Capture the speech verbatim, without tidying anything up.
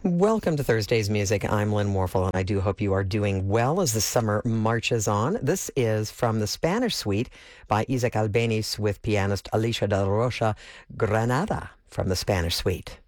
Welcome to Thursday's Music. I'm Lynn Morphle, and I do hope you are doing well as the summer marches on. This is from the Spanish Suite by Isaac Albeniz with pianist Alicia Del Rocha, Granada from the Spanish Suite.